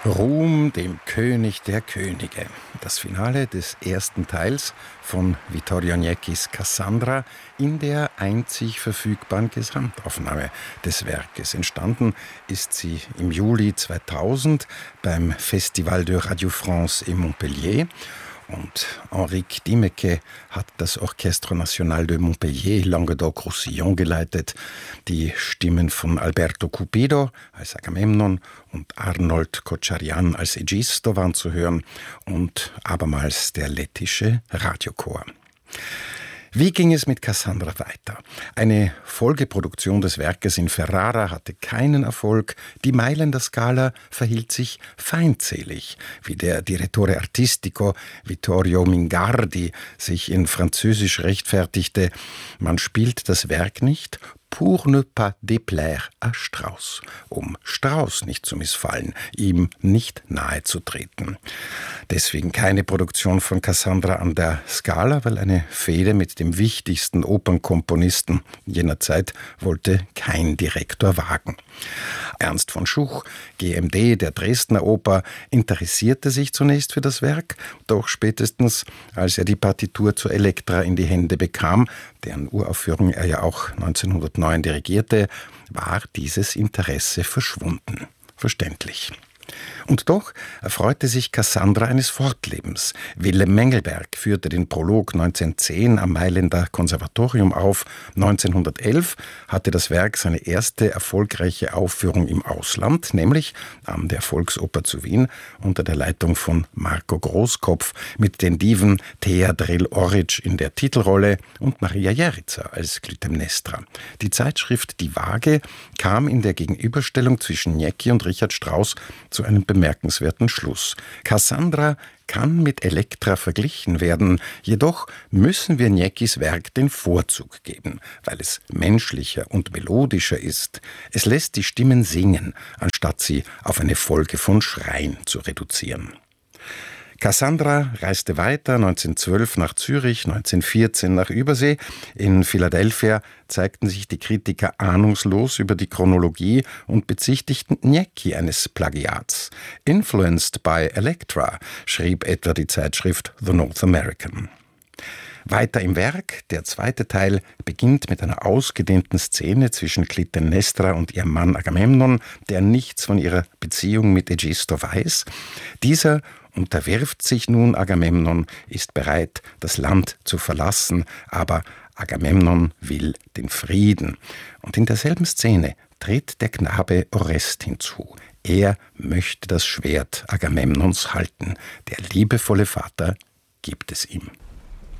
Ruhm dem König der Könige. Das Finale des ersten Teils von Vittorio Nieckis Cassandra in der einzig verfügbaren Gesamtaufnahme des Werkes. Entstanden ist sie im Juli 2000 beim Festival de Radio France in Montpellier. Und Henrique Diemecke hat das Orchestre National de Montpellier Languedoc-Roussillon geleitet. Die Stimmen von Alberto Cupido als Agamemnon und Arnold Kocharian als Egisto waren zu hören und abermals der lettische Radiochor. Wie ging es mit Cassandra weiter? Eine Folgeproduktion des Werkes in Ferrara hatte keinen Erfolg. Die Mailänder Scala verhielt sich feindselig, wie der Direttore Artistico Vittorio Mingardi sich in Französisch rechtfertigte. Man spielt das Werk nicht pour ne pas déplaire à Strauss, um Strauss nicht zu missfallen, ihm nicht nahe zu treten. Deswegen keine Produktion von Cassandra an der Scala, weil eine Fehde mit dem wichtigsten Opernkomponisten jener Zeit wollte kein Direktor wagen. Ernst von Schuch, GMD der Dresdner Oper, interessierte sich zunächst für das Werk, doch spätestens, als er die Partitur zur Elektra in die Hände bekam, deren Uraufführung er ja auch 1909 dirigierte, war dieses Interesse verschwunden. Verständlich. Und doch erfreute sich Cassandra eines Fortlebens. Willem Mengelberg führte den Prolog 1910 am Mailänder Konservatorium auf. 1911 hatte das Werk seine erste erfolgreiche Aufführung im Ausland, nämlich an der Volksoper zu Wien unter der Leitung von Marco Großkopf mit den Diven Thea Drill-Orridge in der Titelrolle und Maria Jerica als Clytemnestra. Die Zeitschrift Die Waage kam in der Gegenüberstellung zwischen Niecki und Richard Strauss zu einem bemerkenswerten Schluss. Cassandra kann mit Elektra verglichen werden, jedoch müssen wir Nieckis Werk den Vorzug geben, weil es menschlicher und melodischer ist. Es lässt die Stimmen singen, anstatt sie auf eine Folge von Schreien zu reduzieren. Cassandra reiste weiter, 1912 nach Zürich, 1914 nach Übersee. In Philadelphia zeigten sich die Kritiker ahnungslos über die Chronologie und bezichtigten Niecki eines Plagiats. Influenced by Elektra, schrieb etwa die Zeitschrift The North American. Weiter im Werk, der zweite Teil beginnt mit einer ausgedehnten Szene zwischen Clytemnestra und ihrem Mann Agamemnon, der nichts von ihrer Beziehung mit Egisto weiß. Dieser unterwirft sich nun Agamemnon, ist bereit, das Land zu verlassen, aber Agamemnon will den Frieden. Und in derselben Szene tritt der Knabe Orest hinzu. Er möchte das Schwert Agamemnons halten. Der liebevolle Vater gibt es ihm.